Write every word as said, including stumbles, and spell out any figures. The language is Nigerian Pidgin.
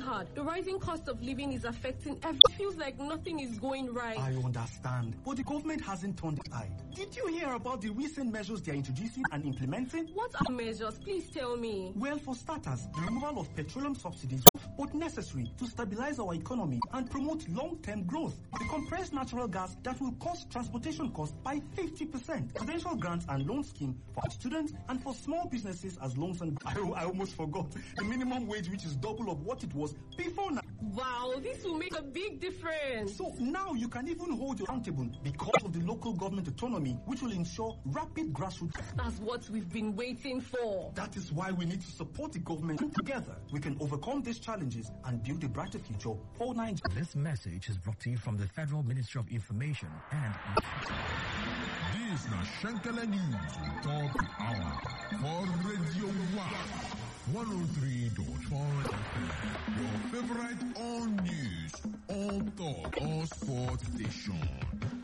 hard. The rising cost of living is affecting everyone. It feels like nothing is going right. I understand, but the government hasn't turned its eye. Did you hear about the recent measures they are introducing and implementing? What are measures? Please tell me. Well, for starters, the removal of petroleum subsidies, but necessary to stabilize our economy and promote long-term growth. The compressed natural gas that will cost transportation costs by fifty percent. Residential grants and loan scheme for students and for small businesses as loans and... I, I almost forgot. The minimum wage, which is double of what it was before now. Wow, this will make a big difference. So now you can even hold you accountable because of the local government autonomy, which will ensure rapid grassroots. That's what we've been waiting for. That is why we need to support the government. Together, we can overcome these challenges and build a brighter future for Nigeria. This message is brought to you from the Federal Ministry of Information and... This is Shankala News on top the hour for Radio one oh three point four F M. Your favorite all news, all talk, all sports station.